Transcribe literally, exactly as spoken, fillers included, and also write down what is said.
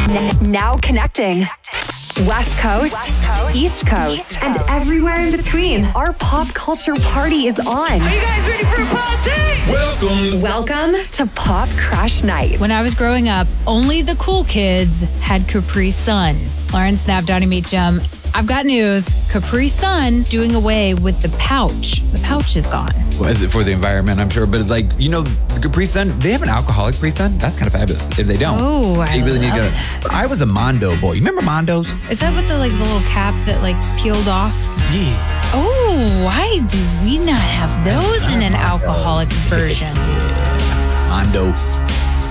N- now connecting. West Coast, West Coast, East Coast, East Coast, and everywhere in between. Our pop culture party is on. Are you guys ready for a party? Welcome. Welcome to Pop Crush Night. When I was growing up, only the cool kids had Capri Sun. Lauren Snap, Donnie Meacham. I've got news. Capri Sun doing away with the pouch. The pouch is gone. Well, is it for the environment, I'm sure, but it's like, you know, the Capri Sun, they have an alcoholic Capri Sun? That's kind of fabulous. If they don't, oh, I they really need to go. that. I was a Mondo boy. You remember Mondos? Is that with the like the little cap that like peeled off? Yeah. Oh, why do we not have those in an alcoholic version? Mondo.